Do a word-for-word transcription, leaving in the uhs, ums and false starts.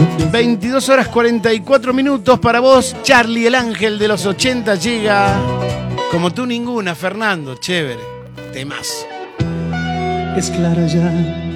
veintidós horas cuarenta y cuatro minutos para vos. Charlie, el ángel de los ochenta, llega. Como tú ninguna, Fernando. Chévere. Temazo. Es clara ya